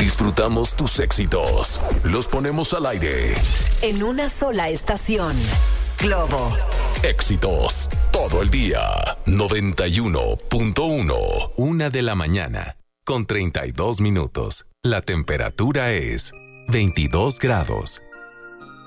Disfrutamos tus éxitos. Los ponemos al aire. En una sola estación. Globo. Éxitos todo el día. 91.1. 1:00 a.m. con 32 minutos. La temperatura es 22 grados.